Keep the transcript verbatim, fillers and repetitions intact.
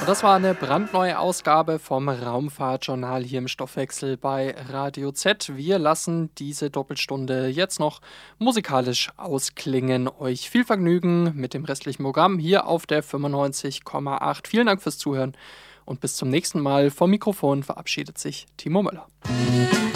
Das war eine brandneue Ausgabe vom Raumfahrtjournal hier im Stoffwechsel bei Radio Z. Wir lassen diese Doppelstunde jetzt noch musikalisch ausklingen. Euch viel Vergnügen mit dem restlichen Programm hier auf der fünfundneunzig Komma acht. Vielen Dank fürs Zuhören und bis zum nächsten Mal. Vom Mikrofon verabschiedet sich Timo Möller.